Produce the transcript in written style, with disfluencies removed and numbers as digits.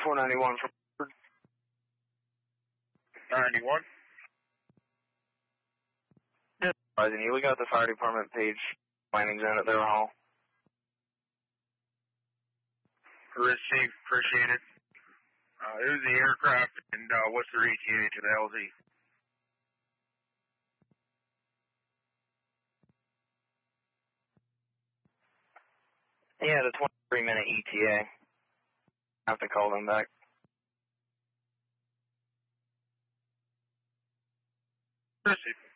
491 from 91. We got the fire department page landing zone at their hall. Received, appreciate it. Who's the aircraft and what's their ETA to the LZ? Yeah, the 23-minute ETA. I have to call them back. Received.